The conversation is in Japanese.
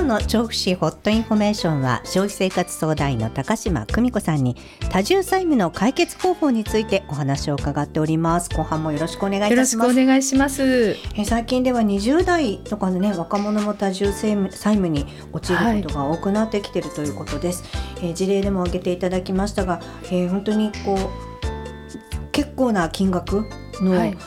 の調布市ホットインフォメーションは、消費生活相談員の高島久美子さんに多重債務の解決方法についてお話を伺っております。後半もよろしくお願いいたします。 よろしくお願いします。 最近では20代とかのね、若者も多重債務に陥ることが多くなってきているということです。事例でも挙げていただきましたが、本当に結構な金額の